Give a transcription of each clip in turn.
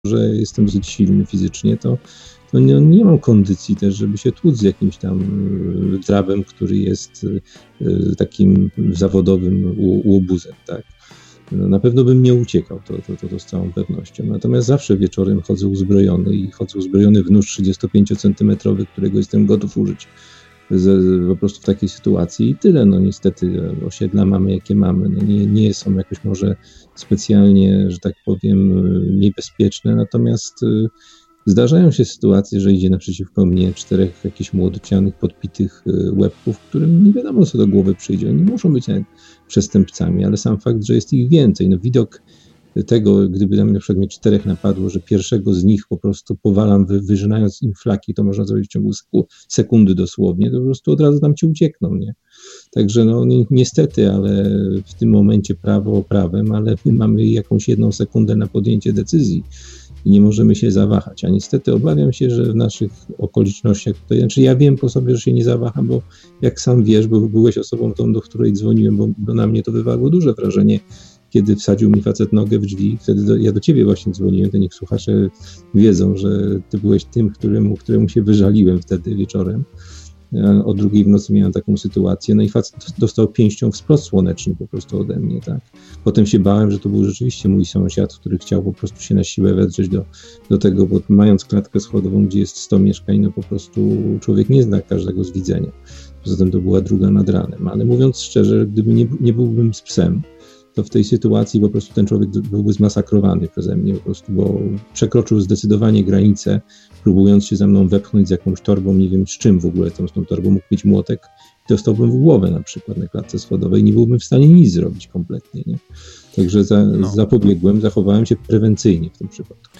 że jestem dosyć silny fizycznie, to nie mam kondycji też, żeby się tłuc z jakimś tam drabem, który jest takim zawodowym łobuzem, tak. No, na pewno bym nie uciekał, to z całą pewnością. Natomiast zawsze wieczorem chodzę uzbrojony i chodzę uzbrojony w nóż 35-centymetrowy, którego jestem gotów użyć po prostu w takiej sytuacji i tyle. No niestety osiedla mamy jakie mamy. No, nie są jakoś może specjalnie, że tak powiem, niebezpieczne, natomiast zdarzają się sytuacje, że idzie naprzeciwko mnie 4 jakichś młodocianych, podpitych łebków, którym nie wiadomo co do głowy przyjdzie. Oni muszą być przestępcami, ale sam fakt, że jest ich więcej. No widok tego, gdyby na mnie na przykład mnie 4 napadło, że pierwszego z nich po prostu powalam, wyrzynając im flaki, to można zrobić w ciągu sekundy dosłownie, to po prostu od razu tam ci uciekną, nie? Także no niestety, ale w tym momencie prawo prawem, ale my mamy jakąś 1 sekundę na podjęcie decyzji i nie możemy się zawahać, a niestety obawiam się, że w naszych okolicznościach tutaj, znaczy ja wiem po sobie, że się nie zawaham, bo jak sam wiesz, bo byłeś osobą tą, do której dzwoniłem, bo na mnie to wywarło duże wrażenie, kiedy wsadził mi facet nogę w drzwi, wtedy ja do ciebie właśnie dzwoniłem, to niech słuchacze wiedzą, że ty byłeś tym, któremu się wyżaliłem wtedy wieczorem. O 2 w nocy miałem taką sytuację, no i facet dostał pięścią w splot słoneczny po prostu ode mnie, tak. Potem się bałem, że to był rzeczywiście mój sąsiad, który chciał po prostu się na siłę wedrzeć do tego, bo mając klatkę schodową, gdzie jest 100 mieszkań, no po prostu człowiek nie zna każdego z widzenia. Poza tym to była 2 nad ranem, ale mówiąc szczerze, gdyby nie byłbym z psem, to w tej sytuacji po prostu ten człowiek byłby zmasakrowany przeze mnie po prostu, bo przekroczył zdecydowanie granicę, próbując się za mną wepchnąć z jakąś torbą, nie wiem z czym w ogóle, z tą torbą mógł być młotek i dostałbym w głowę na przykład na klatce schodowej, nie byłbym w stanie nic zrobić kompletnie, nie? Także zapobiegłem, zachowałem się prewencyjnie w tym przypadku.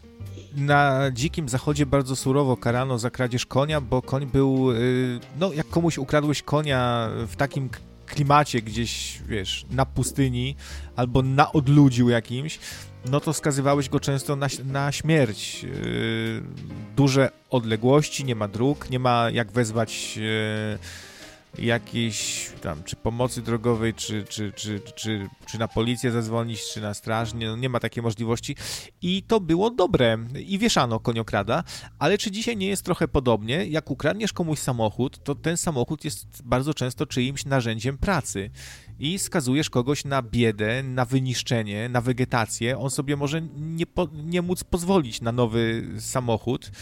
Na Dzikim Zachodzie bardzo surowo karano za kradzież konia, bo koń był, no jak komuś ukradłeś konia w takim klimacie gdzieś, wiesz, na pustyni albo na odludziu jakimś, no to skazywałeś go często na śmierć. Duże odległości, nie ma dróg, nie ma jak wezwać jakiejś tam, czy pomocy drogowej, czy na policję zadzwonić, czy na straż, nie ma takiej możliwości i to było dobre i wieszano koniokrada, ale czy dzisiaj nie jest trochę podobnie? Jak ukradniesz komuś samochód, to ten samochód jest bardzo często czyimś narzędziem pracy i skazujesz kogoś na biedę, na wyniszczenie, na wegetację, on sobie może nie móc pozwolić na nowy samochód,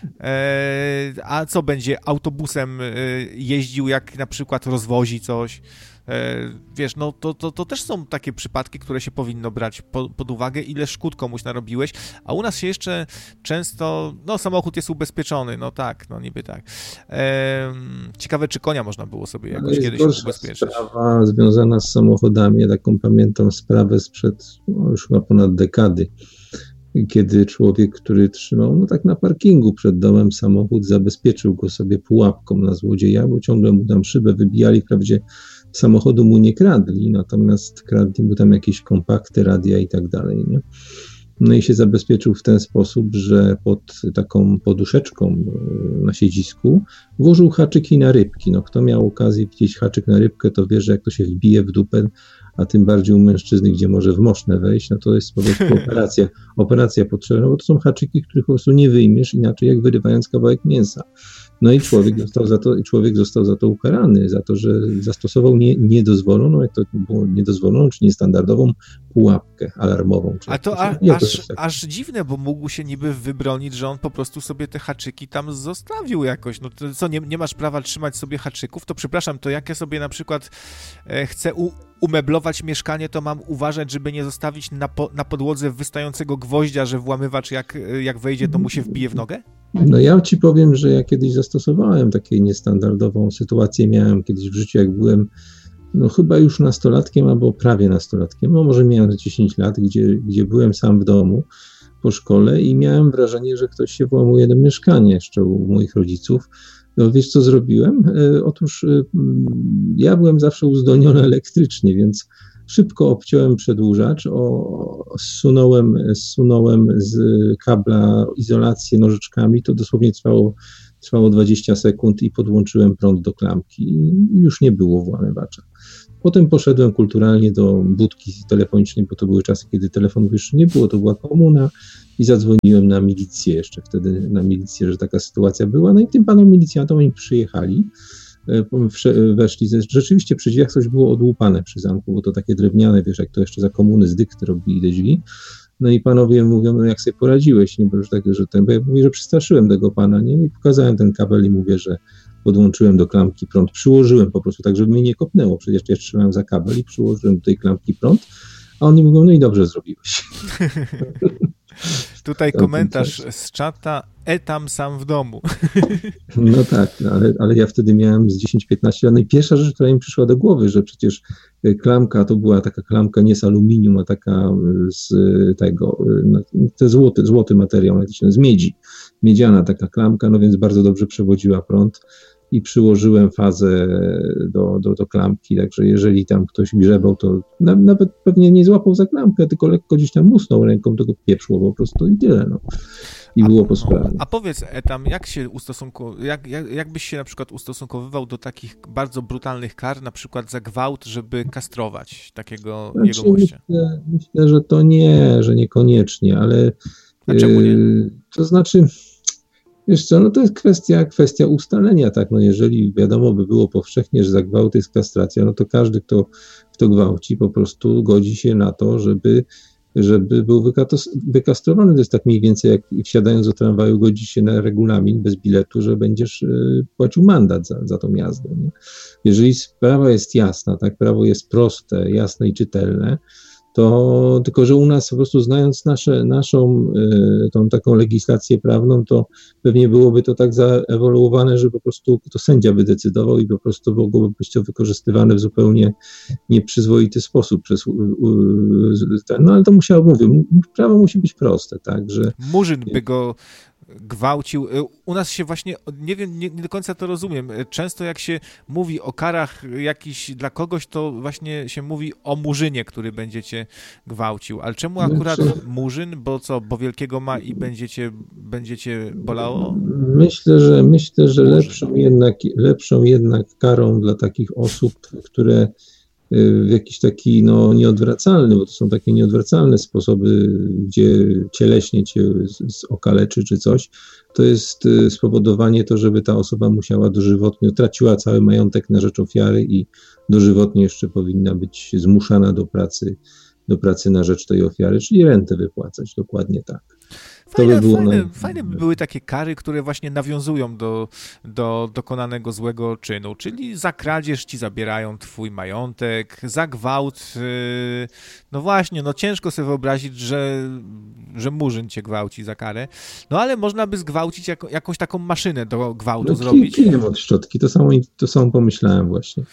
a co będzie autobusem jeździł, jak na przykład rozwozi coś, wiesz, no to też są takie przypadki, które się powinno brać pod uwagę, ile szkód komuś narobiłeś, a u nas się jeszcze często, no samochód jest ubezpieczony, no tak, no niby tak. Ciekawe, czy konia można było sobie jakoś kiedyś ubezpieczyć. Sprawa związana z samochodami, ja taką pamiętam sprawę sprzed już chyba ponad dekady, kiedy człowiek, który trzymał no tak na parkingu przed domem samochód, zabezpieczył go sobie pułapką na złodzieja, bo ciągle mu tam szybę wybijali, wprawdzie samochodu mu nie kradli, natomiast kradli mu tam jakieś kompakty, radia i tak dalej, nie? No i się zabezpieczył w ten sposób, że pod taką poduszeczką na siedzisku włożył haczyki na rybki. No kto miał okazję widzieć haczyk na rybkę, to wie, że jak to się wbije w dupę, a tym bardziej u mężczyzny, gdzie może w moszne wejść, no to jest po prostu operacja potrzebna, bo to są haczyki, których po prostu nie wyjmiesz inaczej jak wyrywając kawałek mięsa. No i człowiek został za to ukarany, za to, że zastosował niedozwoloną, jak to było niedozwoloną, czy niestandardową pułapkę alarmową. A to aż dziwne, bo mógł się niby wybronić, że on po prostu sobie te haczyki tam zostawił jakoś. No to co, nie masz prawa trzymać sobie haczyków? To przepraszam, to jak ja sobie na przykład chcę umeblować mieszkanie, to mam uważać, żeby nie zostawić na podłodze wystającego gwoździa, że włamywacz jak wejdzie, to mu się wbije w nogę? No ja ci powiem, że ja kiedyś zastosowałem taką niestandardową sytuację, miałem kiedyś w życiu, jak byłem no chyba już nastolatkiem albo prawie nastolatkiem, no może miałem 10 lat, gdzie byłem sam w domu po szkole i miałem wrażenie, że ktoś się włamuje do mieszkania jeszcze u moich rodziców. No wiesz co zrobiłem? Otóż ja byłem zawsze uzdolniony elektrycznie, więc szybko obciąłem przedłużacz, zsunąłem z kabla izolację nożyczkami, to dosłownie trwało 20 sekund i podłączyłem prąd do klamki i już nie było włamywacza. Potem poszedłem kulturalnie do budki telefonicznej, bo to były czasy, kiedy telefonów jeszcze nie było, to była komuna i zadzwoniłem na milicję jeszcze wtedy, że taka sytuacja była. No i tym panom milicjantom oni przyjechali, weszli, rzeczywiście przy drzwiach coś było odłupane przy zamku, bo to takie drewniane, wiesz, jak to jeszcze za komuny z dykty robili te drzwi. No i panowie mówią, no jak sobie poradziłeś, nie, bo już tak, bo ja mówię, że przestraszyłem tego pana, nie, i pokazałem ten kabel i mówię, że podłączyłem do klamki prąd, przyłożyłem po prostu tak, żeby mnie nie kopnęło, przecież ja trzymałem za kabel i przyłożyłem do tej klamki prąd, a oni mówią, no i dobrze zrobiłeś. Tutaj komentarz z czata, tam sam w domu. No tak, ale ja wtedy miałem z 10-15 lat. No i pierwsza rzecz, która mi przyszła do głowy, że przecież klamka to była taka klamka nie z aluminium, a taka z tego, te złoty materiał, z miedzi. Miedziana taka klamka, no więc bardzo dobrze przewodziła prąd i przyłożyłem fazę do klamki, także jeżeli tam ktoś grzebał, to nawet pewnie nie złapał za klamkę, tylko lekko gdzieś tam musnął ręką, to go pieprzło po prostu i tyle, no. I było po sprawie. A powiedz, Etam, jak byś się na przykład ustosunkowywał do takich bardzo brutalnych kar, na przykład za gwałt, żeby kastrować takiego jegomościa? Myślę, że to że niekoniecznie, ale a czemu nie? To znaczy, wiesz co, no to jest kwestia ustalenia, tak, no jeżeli wiadomo by było powszechnie, że za gwałt jest kastracja, no to każdy, kto gwałci, po prostu godzi się na to, żeby był wykastrowany. To jest tak mniej więcej, jak wsiadając do tramwaju godzi się na regulamin bez biletu, że będziesz płacił mandat za tą jazdę. Nie? Jeżeli sprawa jest jasna, tak, prawo jest proste, jasne i czytelne, to tylko, że u nas po prostu znając naszą tą taką legislację prawną, to pewnie byłoby to tak zaewoluowane, że po prostu to sędzia by decydował i po prostu mogłoby być to wykorzystywane w zupełnie nieprzyzwoity sposób no ale to mówię, prawo musi być proste, tak, że... Murzyn by go gwałcił. U nas się właśnie, nie wiem, nie do końca to rozumiem. Często jak się mówi o karach jakichś dla kogoś, to właśnie się mówi o murzynie, który będzie cię gwałcił. Ale czemu akurat murzyn? Bo co, bo wielkiego ma i będzie cię bolało? Myślę, że lepszą jednak karą dla takich osób, które w jakiś taki nieodwracalny, bo to są takie nieodwracalne sposoby, gdzie cieleśnie cię okaleczy czy coś, to jest spowodowanie to, żeby ta osoba musiała dożywotnio, traciła cały majątek na rzecz ofiary i dożywotnie jeszcze powinna być zmuszana do pracy na rzecz tej ofiary, czyli rentę wypłacać, dokładnie tak. Fajne by były takie kary, które właśnie nawiązują do dokonanego złego czynu, czyli za kradzież ci zabierają twój majątek, za gwałt, no właśnie, no ciężko sobie wyobrazić, że murzyn cię gwałci za karę, no ale można by zgwałcić jakąś taką maszynę do gwałtu zrobić. Kijem od szczotki, to samo pomyślałem właśnie.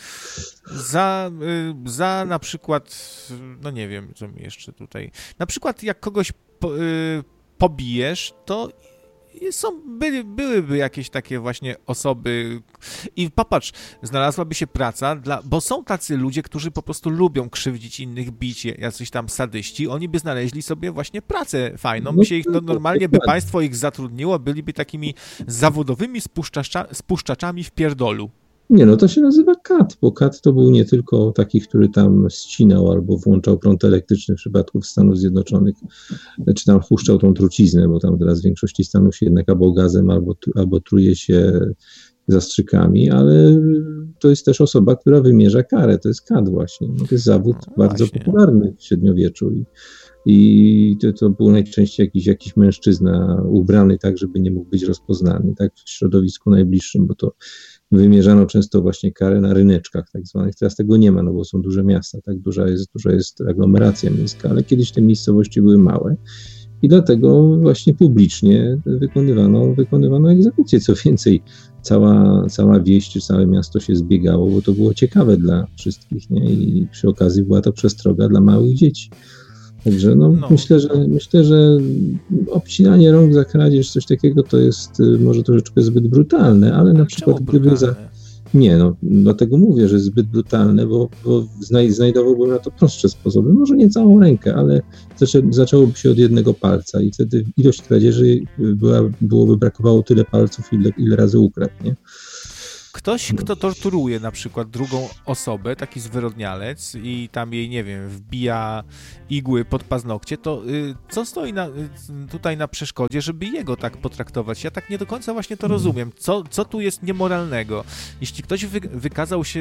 Za na przykład, no nie wiem, co mi jeszcze tutaj, na przykład jak kogoś pobijesz, to byłyby jakieś takie właśnie osoby i popatrz, znalazłaby się praca, bo są tacy ludzie, którzy po prostu lubią krzywdzić innych, bić jacyś tam sadyści, oni by znaleźli sobie właśnie pracę fajną, normalnie by państwo ich zatrudniło, byliby takimi zawodowymi spuszczaczami w pierdolu. Nie, no to się nazywa kat, bo kat to był nie tylko taki, który tam ścinał albo włączał prąd elektryczny w przypadku Stanów Zjednoczonych, czy tam puszczał tą truciznę, bo tam teraz w większości stanów się jednak albo gazem, albo truje się zastrzykami, ale to jest też osoba, która wymierza karę, to jest kat właśnie. No to jest zawód bardzo popularny w średniowieczu i to był najczęściej jakiś mężczyzna ubrany tak, żeby nie mógł być rozpoznany, tak, w środowisku najbliższym, bo to wymierzano często właśnie karę na ryneczkach tak zwanych. Teraz tego nie ma, no bo są duże miasta, tak, duża jest aglomeracja miejska, ale kiedyś te miejscowości były małe i dlatego właśnie publicznie wykonywano egzekucje. Co więcej, cała wieś czy całe miasto się zbiegało, bo to było ciekawe dla wszystkich, nie? I przy okazji była to przestroga dla małych dzieci. Także myślę, że obcinanie rąk za kradzież, coś takiego to jest może troszeczkę zbyt brutalne, ale na przykład gdyby dlatego mówię, że jest zbyt brutalne, bo znajdowałbym na to prostsze sposoby, może nie całą rękę, ale zaczęłoby się od jednego palca i wtedy ilość kradzieży brakowało tyle palców, ile razy ukradł, nie? Ktoś, kto torturuje na przykład drugą osobę, taki zwyrodnialec i tam jej, nie wiem, wbija igły pod paznokcie, to co stoi tutaj na przeszkodzie, żeby jego tak potraktować? Ja tak nie do końca właśnie to rozumiem. Co tu jest niemoralnego? Jeśli ktoś wykazał się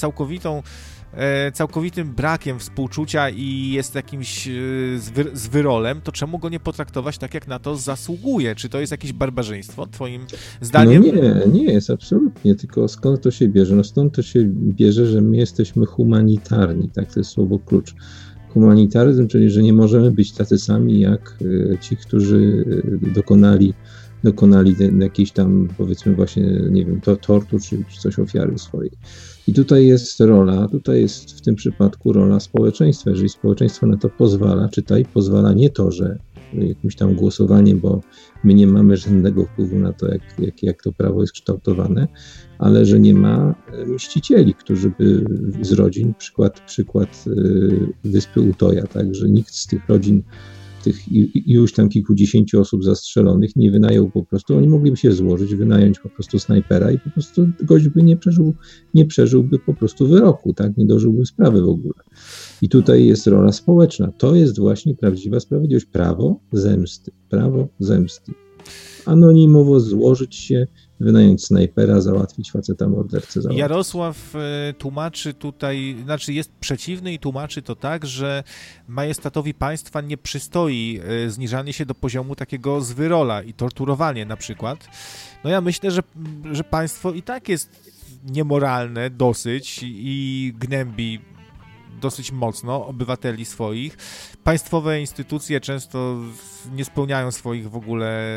całkowitym brakiem współczucia i jest jakimś zwyrolem, to czemu go nie potraktować tak, jak na to zasługuje? Czy to jest jakieś barbarzyństwo, twoim zdaniem? No nie jest absolutnie, tylko skąd to się bierze? No stąd to się bierze, że my jesteśmy humanitarni, tak, to jest słowo klucz. Humanitaryzm, czyli że nie możemy być tacy sami jak ci, którzy dokonali jakiejś tam, powiedzmy właśnie, nie wiem, tortur czy coś ofiary swojej. I tutaj jest w tym przypadku rola społeczeństwa. Jeżeli społeczeństwo na to pozwala nie to, że jakimś tam głosowaniem, bo my nie mamy żadnego wpływu na to, jak to prawo jest kształtowane, ale że nie ma mścicieli, którzy by z rodzin, przykład wyspy Utoja, tak, że nikt z tych rodzin, tych już tam kilkudziesięciu osób zastrzelonych nie wynajął po prostu, oni mogliby się złożyć, wynająć po prostu snajpera i po prostu gość by nie przeżyłby po prostu wyroku, tak, nie dożyłby sprawy w ogóle. I tutaj jest rola społeczna. To jest właśnie prawdziwa sprawiedliwość. Prawo zemsty. Anonimowo złożyć się, wynająć snajpera, załatwić faceta mordercę. Jarosław tłumaczy tutaj, znaczy jest przeciwny i tłumaczy to tak, że majestatowi państwa nie przystoi zniżanie się do poziomu takiego zwyrola i torturowanie na przykład. No ja myślę, że państwo i tak jest niemoralne dosyć i gnębi dosyć mocno obywateli swoich. Państwowe instytucje często nie spełniają swoich w ogóle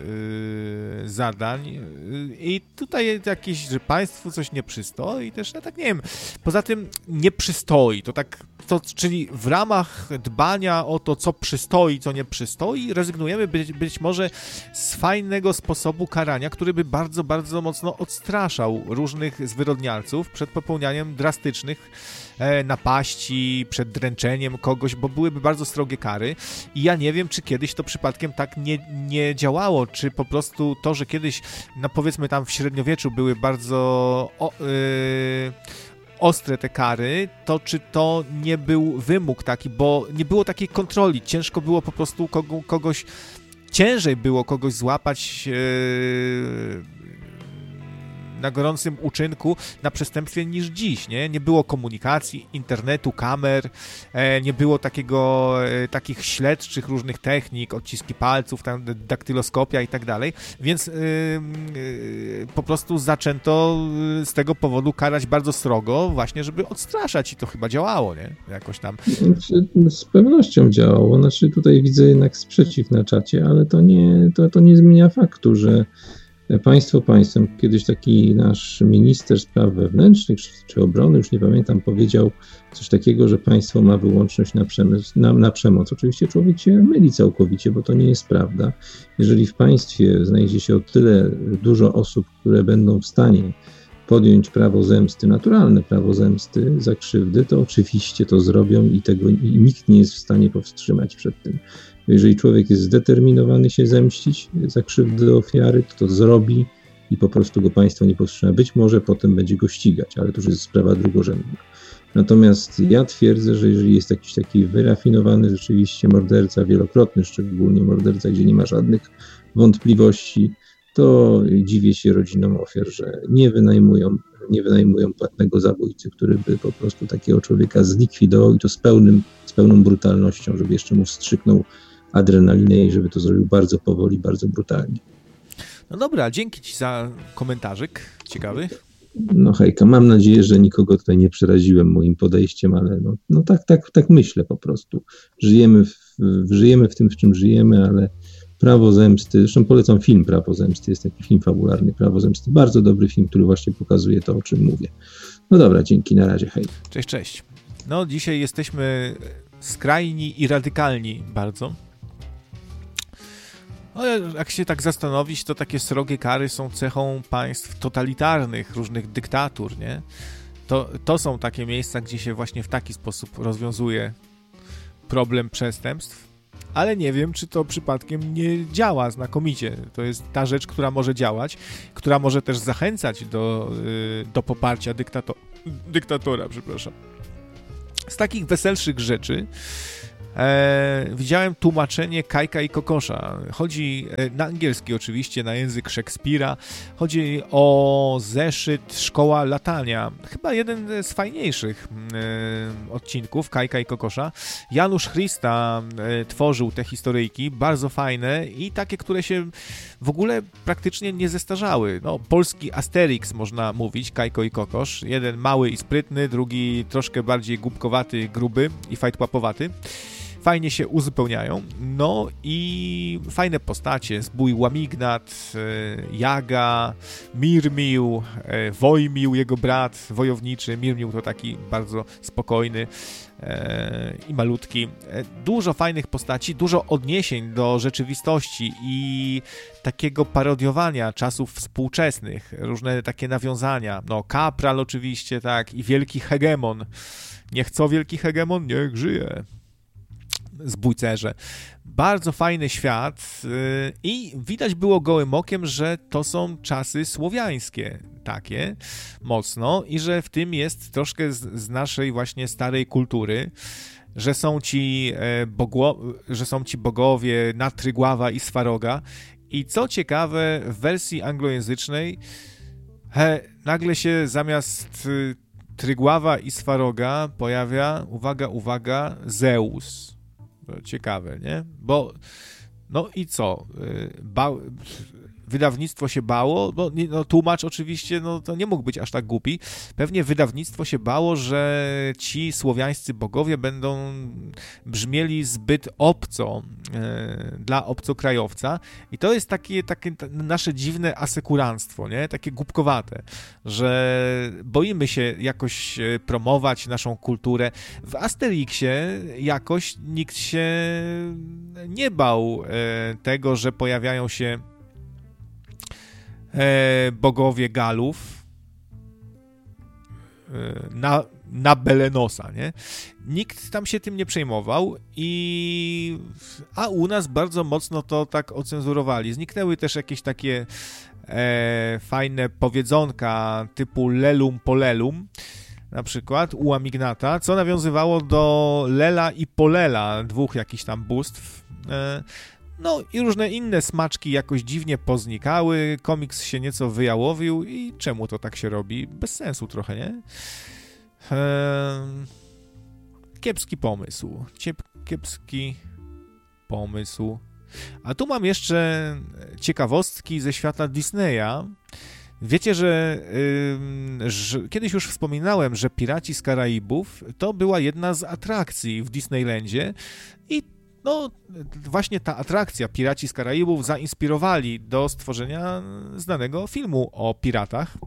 zadań i tutaj jakieś, że państwu coś nie przystoi, też ja tak nie wiem. Poza tym nie przystoi, czyli w ramach dbania o to, co przystoi, co nie przystoi, rezygnujemy być może z fajnego sposobu karania, który by bardzo, bardzo mocno odstraszał różnych zwyrodnialców przed popełnianiem drastycznych napaści, przed dręczeniem kogoś, bo byłyby bardzo srogie kary i ja nie wiem, czy kiedyś to przypadkiem tak nie działało, czy po prostu to, że kiedyś, no powiedzmy tam w średniowieczu były bardzo ostre te kary, to czy to nie był wymóg taki, bo nie było takiej kontroli, ciężko było po prostu ciężej było kogoś złapać na gorącym uczynku, na przestępstwie niż dziś, nie? Nie było komunikacji, internetu, kamer, nie było takich śledczych różnych technik, odciski palców, tam daktyloskopia i tak dalej, więc po prostu zaczęto z tego powodu karać bardzo srogo, właśnie żeby odstraszać i to chyba działało, nie? Jakoś tam. Z pewnością działało, znaczy tutaj widzę jednak sprzeciw na czacie, ale to nie zmienia faktu, że państwo państwem, kiedyś taki nasz minister spraw wewnętrznych czy obrony, już nie pamiętam, powiedział coś takiego, że państwo ma wyłączność na przemoc. Oczywiście człowiek się myli całkowicie, bo to nie jest prawda. Jeżeli w państwie znajdzie się o tyle dużo osób, które będą w stanie podjąć prawo zemsty, naturalne prawo zemsty za krzywdy, to oczywiście to zrobią i nikt nie jest w stanie powstrzymać przed tym. Jeżeli człowiek jest zdeterminowany się zemścić za krzywdy ofiary, to zrobi i po prostu go państwo nie powstrzyma. Być może potem będzie go ścigać, ale to już jest sprawa drugorzędna. Natomiast ja twierdzę, że jeżeli jest jakiś taki wyrafinowany rzeczywiście morderca, wielokrotny szczególnie morderca, gdzie nie ma żadnych wątpliwości, to dziwię się rodzinom ofiar, że nie wynajmują płatnego zabójcy, który by po prostu takiego człowieka zlikwidował i to z pełną brutalnością, żeby jeszcze mu wstrzyknął adrenalinę i żeby to zrobił bardzo powoli, bardzo brutalnie. No dobra, dzięki ci za komentarzyk ciekawy. No hejka, mam nadzieję, że nikogo tutaj nie przeraziłem moim podejściem, ale no tak myślę po prostu. Żyjemy w tym, w czym żyjemy, ale Prawo zemsty, zresztą polecam film Prawo zemsty, jest taki film fabularny Prawo zemsty, bardzo dobry film, który właśnie pokazuje to, o czym mówię. No dobra, dzięki, na razie, hej. Cześć. No dzisiaj jesteśmy skrajni i radykalni bardzo. No, jak się tak zastanowić, to takie srogie kary są cechą państw totalitarnych, różnych dyktatur, nie? To są takie miejsca, gdzie się właśnie w taki sposób rozwiązuje problem przestępstw. ale nie wiem, czy to przypadkiem nie działa znakomicie. To jest ta rzecz, która może działać, która może też zachęcać do poparcia dyktatora, przepraszam. Z takich weselszych rzeczy widziałem tłumaczenie Kajka i Kokosza. Chodzi na angielski oczywiście, na język Szekspira. Chodzi o zeszyt Szkoła Latania. Chyba jeden z fajniejszych odcinków Kajka i Kokosza. Janusz Chrysta tworzył te historyjki, bardzo fajne i takie, które się w ogóle praktycznie nie zestarzały. No, polski Asterix można mówić, Kajko i Kokosz. Jeden mały i sprytny, drugi troszkę bardziej głupkowaty, gruby i fajtłapowaty. Fajnie się uzupełniają. No i fajne postacie. Zbój Łamignat, Jaga, Mirmił, Wojmił, jego brat wojowniczy. Mirmił to taki bardzo spokojny i malutki. Dużo fajnych postaci, dużo odniesień do rzeczywistości i takiego parodiowania czasów współczesnych. Różne takie nawiązania. No, Kapral oczywiście, tak, i Wielki Hegemon. Niech co Wielki Hegemon? Niech żyje. Zbójcerze. Bardzo fajny świat i widać było gołym okiem, że to są czasy słowiańskie takie mocno i że w tym jest troszkę z naszej właśnie starej kultury, że są ci bogowie Natrygława i Swaroga i co ciekawe w wersji anglojęzycznej nagle się zamiast Trygława i Swaroga pojawia, uwaga, Zeus. Ciekawe, nie? Bo, no i co? Wydawnictwo się bało, no tłumacz oczywiście, no to nie mógł być aż tak głupi. Pewnie wydawnictwo się bało, że ci słowiańscy bogowie będą brzmieli zbyt obco dla obcokrajowca i to jest takie nasze dziwne asekuranstwo, nie? Takie głupkowate, że boimy się jakoś promować naszą kulturę. W Asterixie jakoś nikt się nie bał tego, że pojawiają się bogowie Galów na Belenosa, nie? Nikt tam się tym nie przejmował a u nas bardzo mocno to tak ocenzurowali. Zniknęły też jakieś takie fajne powiedzonka typu lelum polelum, na przykład u Amignata, co nawiązywało do Lela i Polela, dwóch jakichś tam bóstw. No i różne inne smaczki jakoś dziwnie poznikały, komiks się nieco wyjałowił i czemu to tak się robi? Bez sensu trochę, nie? Kiepski pomysł. Kiepski pomysł. A tu mam jeszcze ciekawostki ze świata Disneya. Wiecie, że kiedyś już wspominałem, że Piraci z Karaibów to była jedna z atrakcji w Disneylandzie i no właśnie ta atrakcja Piraci z Karaibów zainspirowali do stworzenia znanego filmu o piratach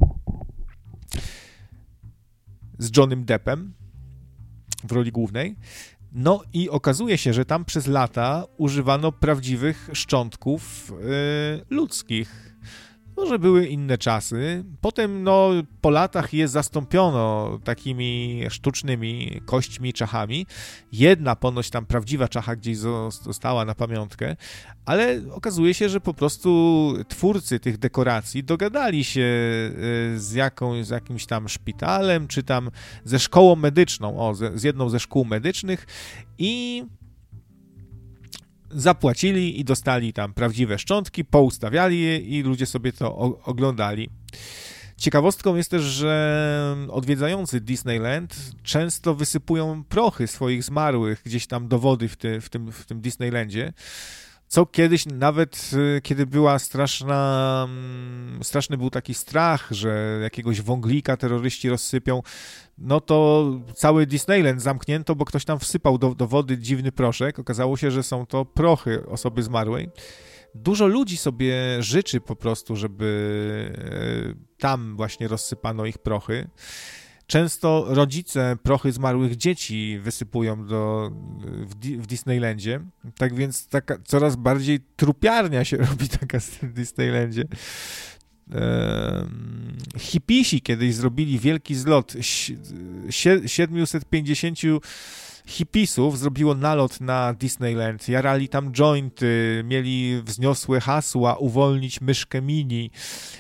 z Johnnym Deppem w roli głównej. No i okazuje się, że tam przez lata używano prawdziwych szczątków ludzkich. Może były inne czasy. Potem po latach je zastąpiono takimi sztucznymi kośćmi, czachami. Jedna ponoć tam prawdziwa czacha gdzieś została na pamiątkę, ale okazuje się, że po prostu twórcy tych dekoracji dogadali się z jakimś tam szpitalem, czy tam ze szkołą medyczną, z jedną ze szkół medycznych i zapłacili i dostali tam prawdziwe szczątki, poustawiali je i ludzie sobie to oglądali. Ciekawostką jest też, że odwiedzający Disneyland często wysypują prochy swoich zmarłych gdzieś tam do wody w tym Disneylandzie, co kiedyś nawet, kiedy była straszny był taki strach, że jakiegoś wąglika terroryści rozsypią, no to cały Disneyland zamknięto, bo ktoś tam wsypał do wody dziwny proszek. Okazało się, że są to prochy osoby zmarłej. Dużo ludzi sobie życzy po prostu, żeby tam właśnie rozsypano ich prochy. Często rodzice prochy zmarłych dzieci wysypują w Disneylandzie. Tak więc taka coraz bardziej trupiarnia się robi taka w Disneylandzie. Hipisi kiedyś zrobili wielki zlot 750 hipisów zrobiło nalot na Disneyland, jarali tam jointy, mieli wzniosłe hasła, uwolnić myszkę mini,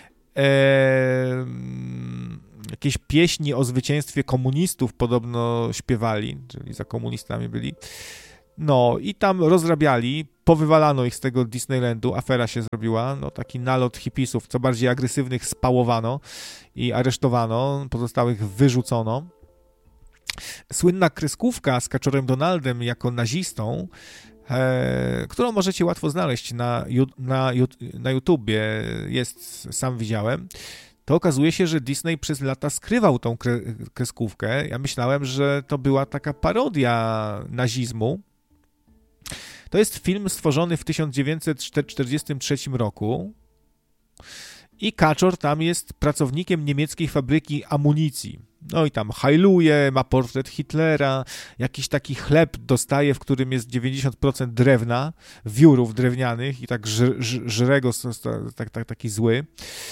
jakieś pieśni o zwycięstwie komunistów podobno śpiewali, czyli za komunistami byli. No i tam rozrabiali, powywalano ich z tego Disneylandu, afera się zrobiła, no taki nalot hipisów, co bardziej agresywnych spałowano i aresztowano, pozostałych wyrzucono. Słynna kreskówka z Kaczorem Donaldem jako nazistą, którą możecie łatwo znaleźć na YouTubie, sam widziałem, to okazuje się, że Disney przez lata skrywał tą kreskówkę. Ja myślałem, że to była taka parodia nazizmu. To jest film stworzony w 1943 roku i Kaczor tam jest pracownikiem niemieckiej fabryki amunicji. No i tam hajluje, ma portret Hitlera, jakiś taki chleb dostaje, w którym jest 90% drewna, wiórów drewnianych i tak żre go, taki zły.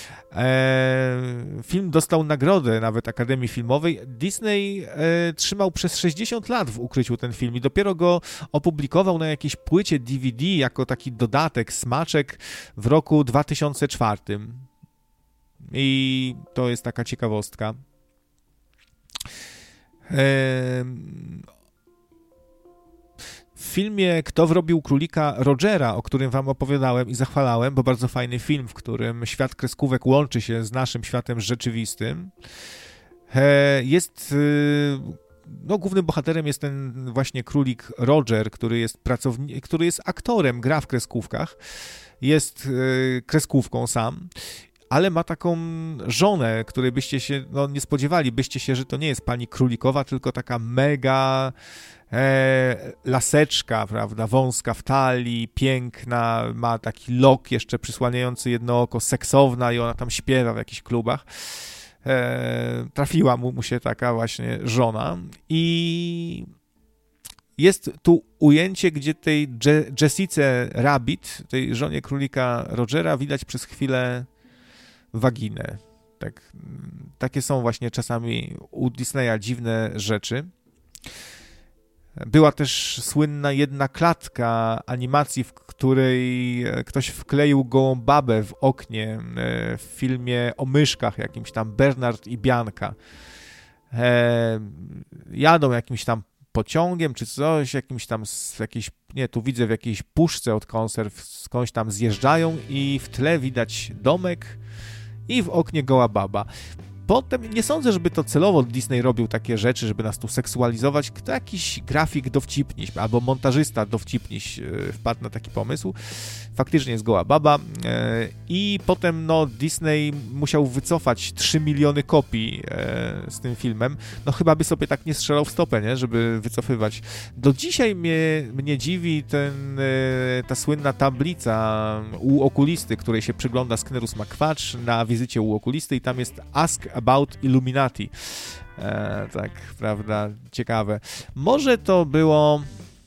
Film dostał nagrodę nawet Akademii Filmowej. Disney trzymał przez 60 lat w ukryciu ten film i dopiero go opublikował na jakiejś płycie DVD jako taki dodatek, smaczek w roku 2004. I to jest taka ciekawostka. W filmie Kto wrobił królika Rogera, o którym wam opowiadałem i zachwalałem, bo bardzo fajny film, w którym świat kreskówek łączy się z naszym światem rzeczywistym, jest... No, głównym bohaterem jest ten właśnie królik Roger, który jest aktorem, gra w kreskówkach, jest kreskówką sam, ale ma taką żonę, której byście się nie spodziewali, że to nie jest pani królikowa, tylko taka mega laseczka, prawda, wąska w talii, piękna, ma taki lok jeszcze przysłaniający jedno oko, seksowna i ona tam śpiewa w jakichś klubach. Trafiła mu się taka właśnie żona i jest tu ujęcie, gdzie tej Jessice Rabbit, tej żonie królika Rogera, widać przez chwilę waginę. Takie są właśnie czasami u Disneya dziwne rzeczy. Była też słynna jedna klatka animacji, w której ktoś wkleił gołą babę w oknie w filmie o myszkach jakimś tam, Bernard i Bianka. Jadą jakimś tam pociągiem czy coś, tu widzę w jakiejś puszce od konserw, skądś tam zjeżdżają i w tle widać domek i w oknie goła baba. Potem nie sądzę, żeby to celowo Disney robił takie rzeczy, żeby nas tu seksualizować. To jakiś grafik dowcipniś albo montażysta dowcipniś wpadł na taki pomysł. Faktycznie jest goła baba i potem Disney musiał wycofać 3 miliony kopii z tym filmem. Chyba by sobie tak nie strzelał w stopę, nie? Żeby wycofywać. Do dzisiaj mnie dziwi ta słynna tablica u okulisty, której się przygląda Sknerus McQuatch na wizycie u okulisty i tam jest Ask About Illuminati. Tak, prawda, ciekawe. Może to było...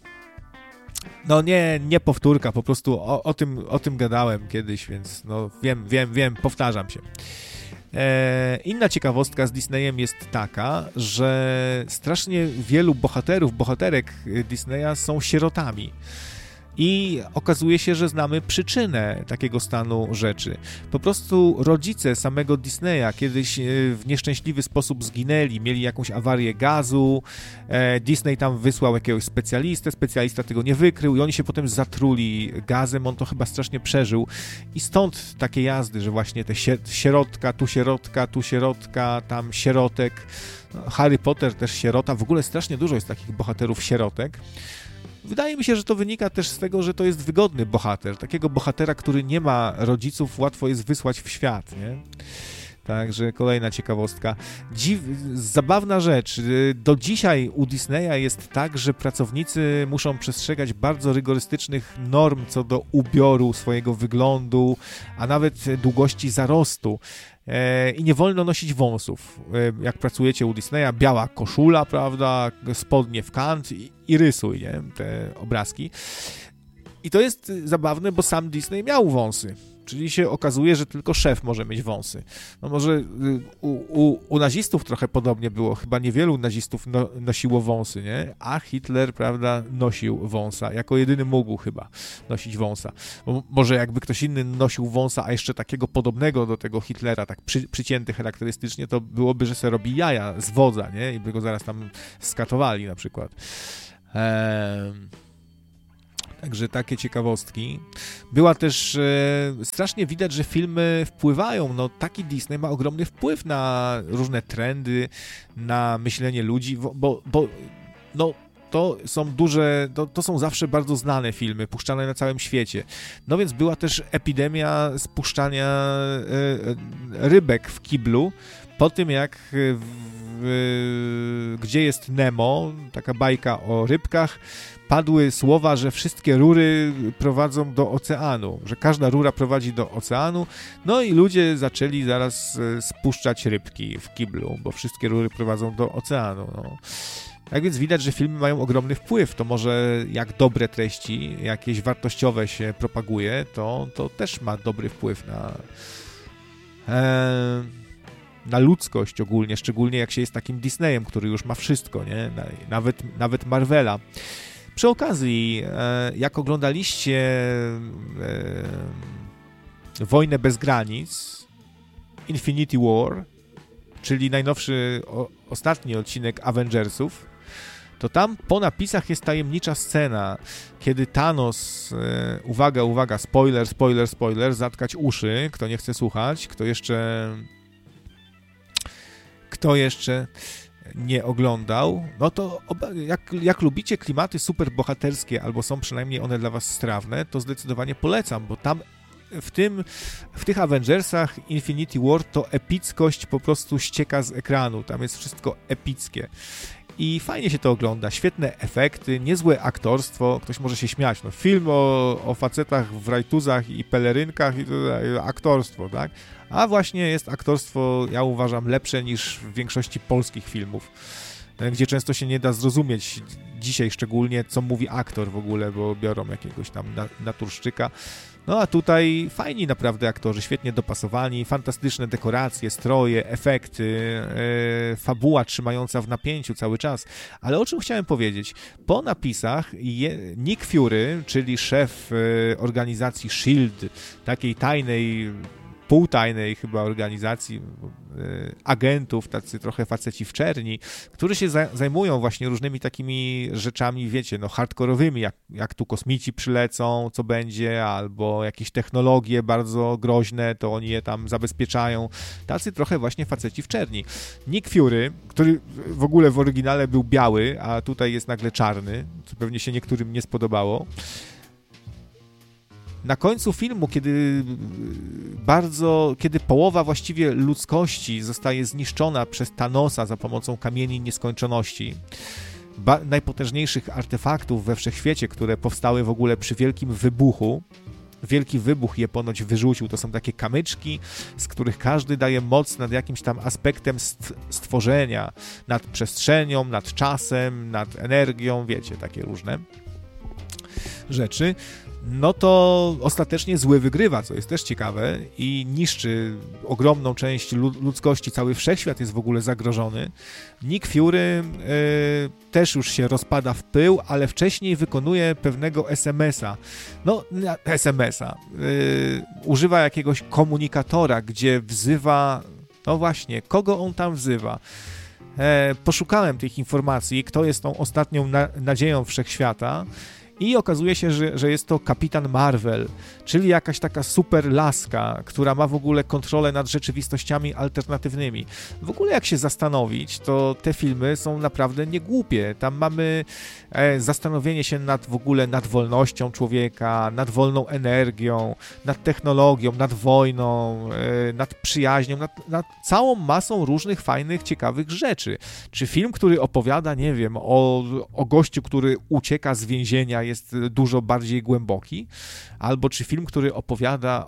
nie powtórka, po prostu o tym gadałem kiedyś, więc wiem, powtarzam się. Inna ciekawostka z Disneyem jest taka, że strasznie wielu bohaterek Disneya są sierotami. I okazuje się, że znamy przyczynę takiego stanu rzeczy. Po prostu rodzice samego Disneya kiedyś w nieszczęśliwy sposób zginęli, mieli jakąś awarię gazu, Disney tam wysłał jakiegoś specjalista tego nie wykrył i oni się potem zatruli gazem, on to chyba strasznie przeżył i stąd takie jazdy, że właśnie te sierotka, tu sierotka, tam sierotek, Harry Potter też sierota, w ogóle strasznie dużo jest takich bohaterów sierotek. Wydaje mi się, że to wynika też z tego, że to jest wygodny bohater. Takiego bohatera, który nie ma rodziców, łatwo jest wysłać w świat, nie? Także kolejna ciekawostka. Zabawna rzecz. Do dzisiaj u Disneya jest tak, że pracownicy muszą przestrzegać bardzo rygorystycznych norm co do ubioru, swojego wyglądu, a nawet długości zarostu. I nie wolno nosić wąsów. Jak pracujecie u Disneya, biała koszula, prawda, spodnie w kant i rysuj, nie? Te obrazki. I to jest zabawne, bo sam Disney miał wąsy. Czyli się okazuje, że tylko szef może mieć wąsy. No może u nazistów trochę podobnie było. Chyba niewielu nazistów nosiło wąsy, nie? A Hitler, prawda, nosił wąsa. Jako jedyny mógł chyba nosić wąsa. Bo może jakby ktoś inny nosił wąsa, a jeszcze takiego podobnego do tego Hitlera, tak przycięty charakterystycznie, to byłoby, że se robi jaja z wodza, nie? I by go zaraz tam skatowali na przykład. Także takie ciekawostki. Była też strasznie widać, że filmy wpływają. No taki Disney ma ogromny wpływ na różne trendy, na myślenie ludzi, bo no to są duże, to są zawsze bardzo znane filmy, puszczane na całym świecie. No więc była też epidemia spuszczania rybek w kiblu, po tym jak Gdzie jest Nemo, taka bajka o rybkach, padły słowa, że wszystkie rury prowadzą do oceanu, że każda rura prowadzi do oceanu, no i ludzie zaczęli zaraz spuszczać rybki w kiblu, bo wszystkie rury prowadzą do oceanu. No. Tak więc widać, że filmy mają ogromny wpływ. To może jak dobre treści, jakieś wartościowe się propaguje, to też ma dobry wpływ na ludzkość ogólnie, szczególnie jak się jest takim Disneyem, który już ma wszystko, nie? Nawet Marvela. Przy okazji, jak oglądaliście Wojnę bez granic, Infinity War, czyli najnowszy, ostatni odcinek Avengersów, to tam po napisach jest tajemnicza scena, kiedy Thanos, uwaga, spoiler, zatkać uszy, kto nie chce słuchać, kto jeszcze nie oglądał, no to jak lubicie klimaty superbohaterskie, albo są przynajmniej one dla was strawne, to zdecydowanie polecam, bo tam w tych Avengersach Infinity War to epickość po prostu ścieka z ekranu, tam jest wszystko epickie. I fajnie się to ogląda, świetne efekty, niezłe aktorstwo, ktoś może się śmiać, no film o facetach w rajtuzach i pelerynkach i aktorstwo, tak? A właśnie jest aktorstwo, ja uważam, lepsze niż w większości polskich filmów, gdzie często się nie da zrozumieć, dzisiaj szczególnie, co mówi aktor w ogóle, bo biorą jakiegoś tam naturszczyka. No a tutaj fajni naprawdę aktorzy, świetnie dopasowani, fantastyczne dekoracje, stroje, efekty, fabuła trzymająca w napięciu cały czas. Ale o czym chciałem powiedzieć? Po napisach Nick Fury, czyli szef organizacji S.H.I.E.L.D., takiej tajnej, półtajnej chyba organizacji agentów, tacy trochę faceci w czerni, którzy się zajmują właśnie różnymi takimi rzeczami, wiecie, no hardkorowymi, jak tu kosmici przylecą, co będzie, albo jakieś technologie bardzo groźne, to oni je tam zabezpieczają. Tacy trochę właśnie faceci w czerni. Nick Fury, który w ogóle w oryginale był biały, a tutaj jest nagle czarny, co pewnie się niektórym nie spodobało. Na końcu filmu, kiedy połowa właściwie ludzkości zostaje zniszczona przez Thanosa za pomocą kamieni nieskończoności, najpotężniejszych artefaktów we wszechświecie, które powstały w ogóle przy wielkim wybuchu, wielki wybuch je ponoć wyrzucił, to są takie kamyczki, z których każdy daje moc nad jakimś tam aspektem stworzenia, nad przestrzenią, nad czasem, nad energią, wiecie, takie różne rzeczy. No to ostatecznie zły wygrywa, co jest też ciekawe i niszczy ogromną część ludzkości, cały wszechświat jest w ogóle zagrożony. Nick Fury też już się rozpada w pył, ale wcześniej wykonuje pewnego SMS-a. No, SMS-a. Używa jakiegoś komunikatora, gdzie wzywa, no właśnie, kogo on tam wzywa? Poszukałem tych informacji, kto jest tą ostatnią nadzieją wszechświata. I okazuje się, że jest to Kapitan Marvel, czyli jakaś taka super laska, która ma w ogóle kontrolę nad rzeczywistościami alternatywnymi. W ogóle jak się zastanowić, to te filmy są naprawdę niegłupie. Tam mamy zastanowienie się nad wolnością człowieka, nad wolną energią, nad technologią, nad wojną, nad przyjaźnią, nad całą masą różnych fajnych, ciekawych rzeczy. Czy film, który opowiada, nie wiem, o gościu, który ucieka z więzienia, jest dużo bardziej głęboki, albo czy film, który opowiada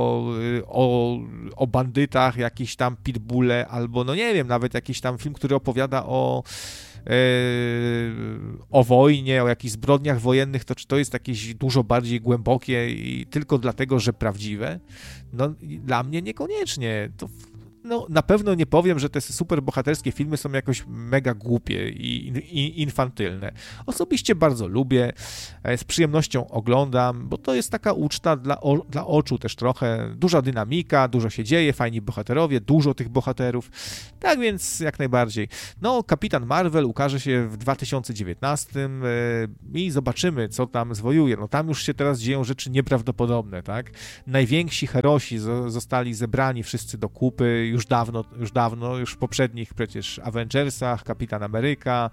o bandytach, jakiś tam pitbulle, albo no nie wiem, nawet jakiś tam film, który opowiada o o wojnie, o jakichś zbrodniach wojennych, to czy to jest jakieś dużo bardziej głębokie i tylko dlatego, że prawdziwe? No dla mnie niekoniecznie. To no, na pewno nie powiem, że te superbohaterskie filmy są jakoś mega głupie i infantylne. Osobiście bardzo lubię, z przyjemnością oglądam, bo to jest taka uczta dla oczu też trochę. Duża dynamika, dużo się dzieje, fajni bohaterowie, dużo tych bohaterów. Tak więc jak najbardziej. No, Kapitan Marvel ukaże się w 2019 i zobaczymy, co tam zwojuje. No tam już się teraz dzieją rzeczy nieprawdopodobne, tak? Najwięksi herosi zostali zebrani wszyscy do kupy, już w poprzednich przecież Avengersach, Kapitan Ameryka,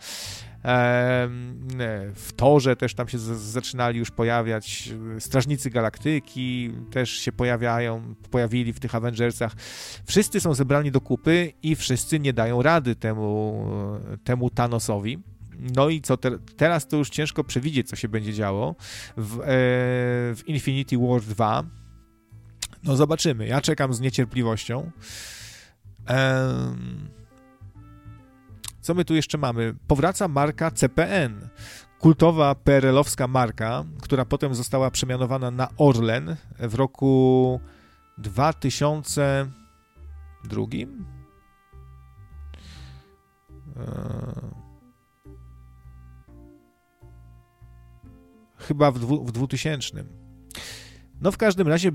w Torze też tam się zaczynali już pojawiać, Strażnicy Galaktyki też się pojawili w tych Avengersach. Wszyscy są zebrani do kupy i wszyscy nie dają rady temu Thanosowi. No i co teraz to już ciężko przewidzieć, co się będzie działo w Infinity War 2. No zobaczymy, ja czekam z niecierpliwością. Co my tu jeszcze mamy? Powraca marka CPN, kultowa PRL-owska marka, która potem została przemianowana na Orlen w roku 2002. Chyba w 2000. No w każdym razie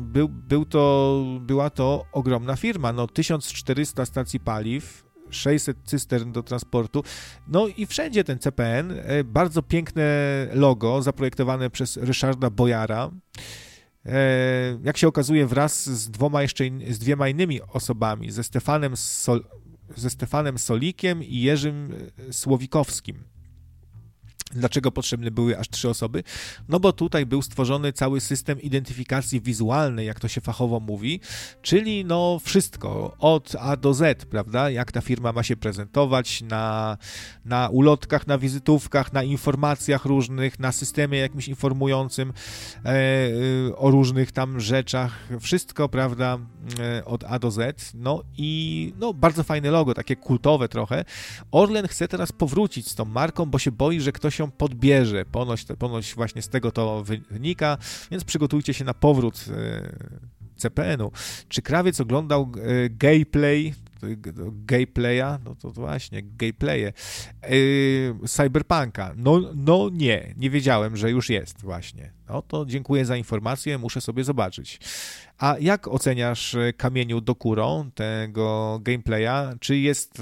była to ogromna firma, no 1400 stacji paliw, 600 cystern do transportu, no i wszędzie ten CPN, bardzo piękne logo zaprojektowane przez Ryszarda Bojara, jak się okazuje wraz z dwiema innymi osobami, ze Stefanem Solikiem i Jerzym Słowikowskim. Dlaczego potrzebne były aż 3 osoby? No bo tutaj był stworzony cały system identyfikacji wizualnej, jak to się fachowo mówi, czyli no wszystko od A do Z, prawda? Jak ta firma ma się prezentować na ulotkach, na wizytówkach, na informacjach różnych, na systemie jakimś informującym o różnych tam rzeczach. Wszystko, prawda, od A do Z. No i no bardzo fajne logo, takie kultowe trochę. Orlen chce teraz powrócić z tą marką, bo się boi, że ktoś ją podbierze. Ponoć właśnie z tego to wynika, więc przygotujcie się na powrót CPN-u. Czy Krawiec oglądał Gayplaya? No to właśnie, Gayplaye. Cyberpunka. No nie wiedziałem, że już jest właśnie. No to dziękuję za informację, muszę sobie zobaczyć. A jak oceniasz Kamieniu Dokuro, tego gameplaya? Czy jest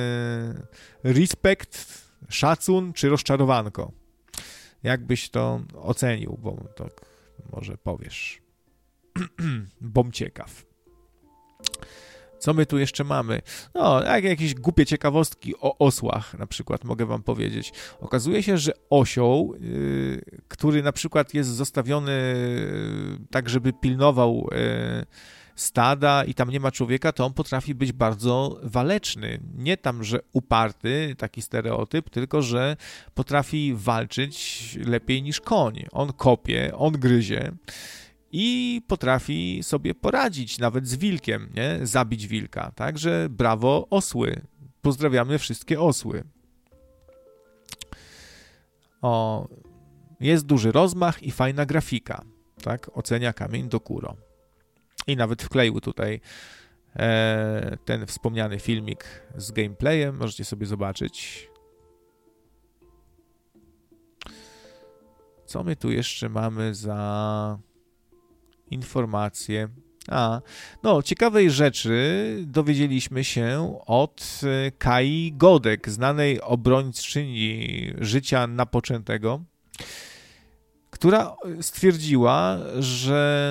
respekt, szacun, czy rozczarowanko? Jak byś to ocenił, bo tak może powiesz. Bom ciekaw. Co my tu jeszcze mamy? No, jakieś głupie ciekawostki o osłach na przykład mogę wam powiedzieć. Okazuje się, że osioł, który na przykład jest zostawiony tak, żeby pilnował stada i tam nie ma człowieka, to on potrafi być bardzo waleczny. Nie tam, że uparty, taki stereotyp, tylko, że potrafi walczyć lepiej niż koń. On kopie, on gryzie i potrafi sobie poradzić nawet z wilkiem, nie? Zabić wilka. Także brawo osły. Pozdrawiamy wszystkie osły. Jest duży rozmach i fajna grafika. Tak ocenia Kamień Dokuro. I nawet wkleił tutaj ten wspomniany filmik z gameplayem. Możecie sobie zobaczyć. Co my tu jeszcze mamy za informacje? Ciekawej rzeczy dowiedzieliśmy się od Kai Godek, znanej obrończyni życia napoczętego, która stwierdziła, że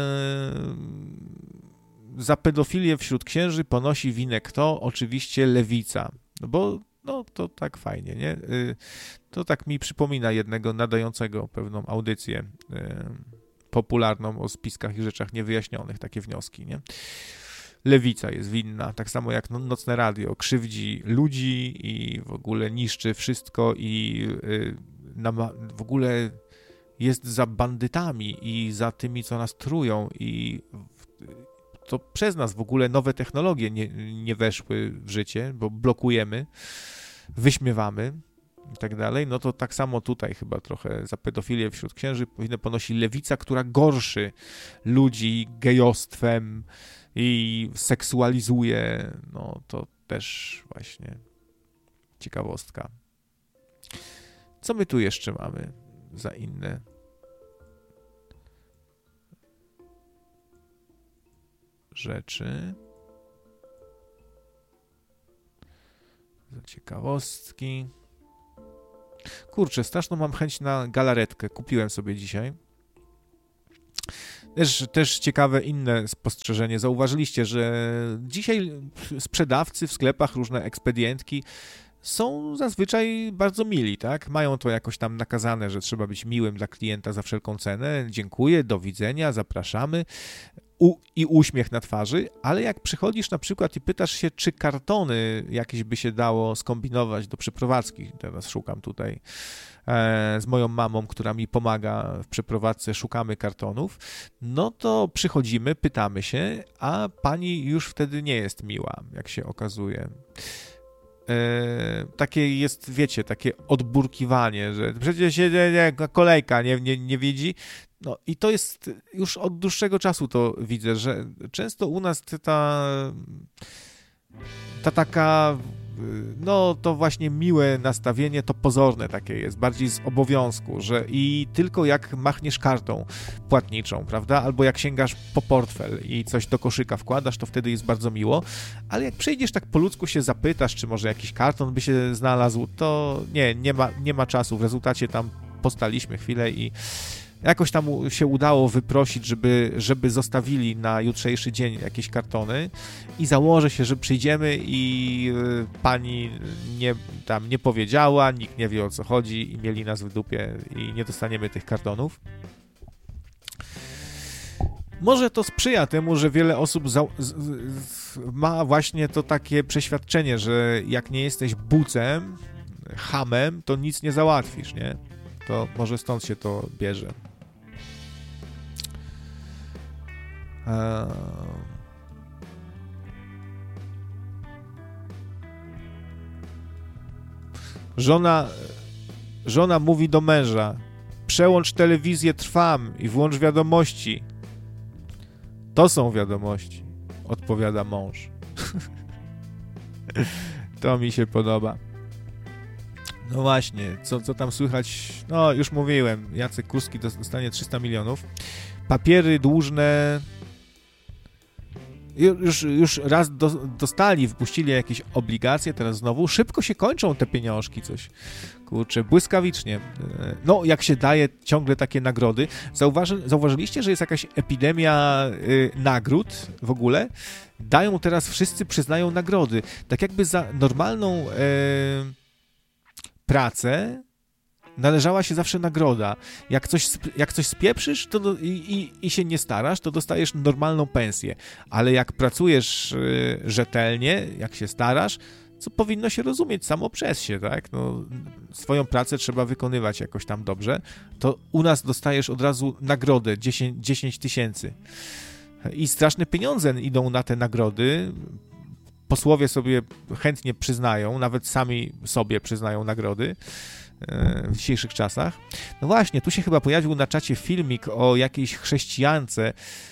za pedofilię wśród księży ponosi winę kto? Oczywiście lewica. Bo to tak fajnie, nie? To tak mi przypomina jednego nadającego pewną audycję popularną o spiskach i rzeczach niewyjaśnionych, takie wnioski, nie? Lewica jest winna, tak samo jak Nocne Radio, krzywdzi ludzi i w ogóle niszczy wszystko i w ogóle jest za bandytami i za tymi, co nas trują i to przez nas w ogóle nowe technologie nie weszły w życie, bo blokujemy, wyśmiewamy, i tak dalej, no to tak samo tutaj chyba trochę za pedofilię wśród księży powinna ponosić lewica, która gorszy ludzi gejostwem i seksualizuje, no to też właśnie ciekawostka. Co my tu jeszcze mamy za inne rzeczy? Za ciekawostki. Kurczę, straszną mam chęć na galaretkę. Kupiłem sobie dzisiaj. Też ciekawe inne spostrzeżenie. Zauważyliście, że dzisiaj sprzedawcy w sklepach, różne ekspedientki są zazwyczaj bardzo mili, tak? Mają to jakoś tam nakazane, że trzeba być miłym dla klienta za wszelką cenę. Dziękuję, do widzenia, zapraszamy. I uśmiech na twarzy, ale jak przychodzisz na przykład i pytasz się, czy kartony jakieś by się dało skombinować do przeprowadzki, teraz szukam tutaj z moją mamą, która mi pomaga w przeprowadzce, szukamy kartonów, no to przychodzimy, pytamy się, a pani już wtedy nie jest miła, jak się okazuje. Takie jest, wiecie, takie odburkiwanie, że przecież kolejka nie widzi. No i to jest, już od dłuższego czasu to widzę, że często u nas ta taka, no to właśnie miłe nastawienie, to pozorne takie jest, bardziej z obowiązku, że i tylko jak machniesz kartą płatniczą, prawda, albo jak sięgasz po portfel i coś do koszyka wkładasz, to wtedy jest bardzo miło, ale jak przejdziesz tak po ludzku się zapytasz, czy może jakiś karton by się znalazł, to nie ma czasu, w rezultacie tam postaliśmy chwilę i jakoś tam się udało wyprosić, żeby zostawili na jutrzejszy dzień jakieś kartony i założę się, że przyjdziemy i pani nie powiedziała, nikt nie wie o co chodzi i mieli nas w dupie i nie dostaniemy tych kartonów. Może to sprzyja temu, że wiele osób ma właśnie to takie przeświadczenie, że jak nie jesteś bucem, chamem, to nic nie załatwisz, nie? To może stąd się to bierze. Żona mówi do męża: przełącz telewizję, trwam i włącz wiadomości. To są wiadomości, odpowiada mąż. To mi się podoba. No właśnie, co tam słychać? No, już mówiłem, Jacek Kurski dostanie 300 milionów. Papiery dłużne już raz dostali, wpuścili jakieś obligacje, teraz znowu. Szybko się kończą te pieniążki, coś. Kurczę, błyskawicznie. No, jak się daje ciągle takie nagrody. Zauważyliście, że jest jakaś epidemia nagród w ogóle? Teraz wszyscy przyznają nagrody. Tak jakby za normalną pracę należała się zawsze nagroda. Jak coś spieprzysz i się nie starasz, to dostajesz normalną pensję. Ale jak pracujesz rzetelnie, jak się starasz, co powinno się rozumieć samo przez się, tak? No, swoją pracę trzeba wykonywać jakoś tam dobrze, to u nas dostajesz od razu nagrodę 10 tysięcy. I straszne pieniądze idą na te nagrody. Posłowie sobie chętnie przyznają, nawet sami sobie przyznają nagrody w dzisiejszych czasach. No właśnie, tu się chyba pojawił na czacie filmik o jakiejś chrześcijance,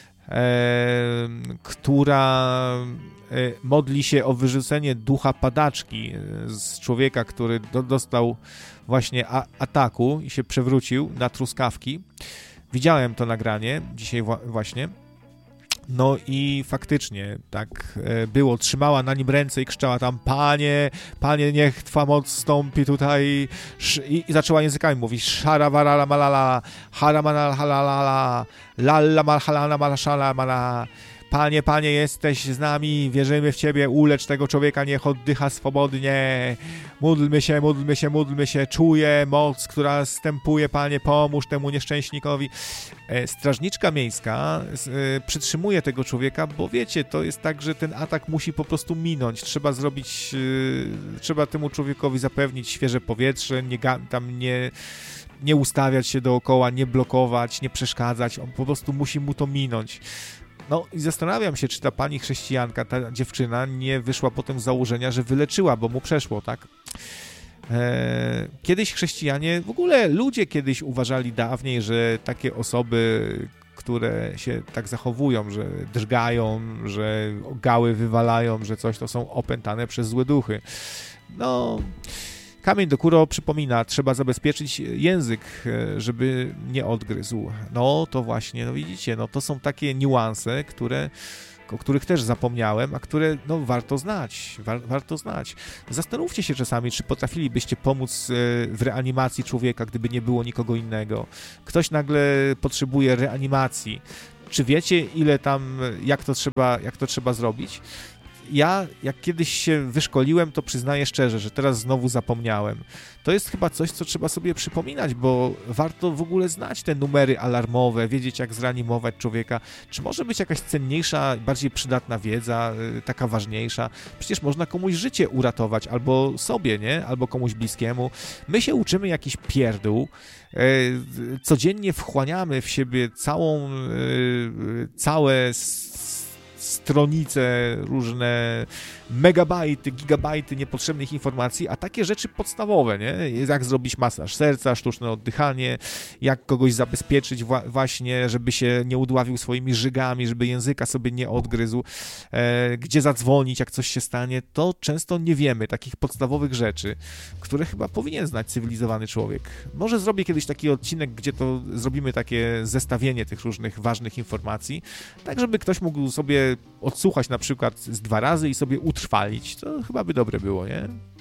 która modli się o wyrzucenie ducha padaczki z człowieka, który dostał właśnie ataku i się przewrócił na truskawki. Widziałem to nagranie dzisiaj właśnie. No i faktycznie tak było, trzymała na nim ręce i krzyczała tam: Panie, niech Twa moc stąpi tutaj, i zaczęła językami mówić: szarawarala malala, haramanal halalala, lalla malhalana malszala mala. Panie, jesteś z nami, wierzymy w Ciebie, ulecz tego człowieka, niech oddycha swobodnie. Módlmy się, czuję moc, która zstępuje, Panie, pomóż temu nieszczęśnikowi. Strażniczka miejska przytrzymuje tego człowieka, bo wiecie, to jest tak, że ten atak musi po prostu minąć. Trzeba temu człowiekowi zapewnić świeże powietrze, nie ustawiać się dookoła, nie blokować, nie przeszkadzać. On po prostu musi mu to minąć. No i zastanawiam się, czy ta pani chrześcijanka, ta dziewczyna nie wyszła potem z założenia, że wyleczyła, bo mu przeszło, tak? Kiedyś chrześcijanie, w ogóle ludzie kiedyś uważali dawniej, że takie osoby, które się tak zachowują, że drgają, że gały wywalają, że coś, to są opętane przez złe duchy. No, kamień do kuro przypomina, trzeba zabezpieczyć język, żeby nie odgryzł. No, to właśnie, no widzicie, no to są takie niuanse, o których też zapomniałem, a które no, warto znać, warto znać. Zastanówcie się czasami, czy potrafilibyście pomóc w reanimacji człowieka, gdyby nie było nikogo innego. Ktoś nagle potrzebuje reanimacji. Czy wiecie, ile tam, jak to trzeba zrobić? Ja, jak kiedyś się wyszkoliłem, to przyznaję szczerze, że teraz znowu zapomniałem. To jest chyba coś, co trzeba sobie przypominać, bo warto w ogóle znać te numery alarmowe, wiedzieć, jak zreanimować człowieka. Czy może być jakaś cenniejsza, bardziej przydatna wiedza, taka ważniejsza? Przecież można komuś życie uratować, albo sobie, nie? Albo komuś bliskiemu. My się uczymy jakiś pierdół, codziennie wchłaniamy w siebie całe stronice, różne megabajty, gigabajty niepotrzebnych informacji, a takie rzeczy podstawowe, nie? Jak zrobić masaż serca, sztuczne oddychanie, jak kogoś zabezpieczyć właśnie, żeby się nie udławił swoimi żygami, żeby języka sobie nie odgryzł, gdzie zadzwonić, jak coś się stanie, to często nie wiemy takich podstawowych rzeczy, które chyba powinien znać cywilizowany człowiek. Może zrobię kiedyś taki odcinek, gdzie to zrobimy takie zestawienie tych różnych ważnych informacji, tak żeby ktoś mógł sobie odsłuchać na przykład z 2 razy i sobie utrwalić. To chyba by dobre było, nie?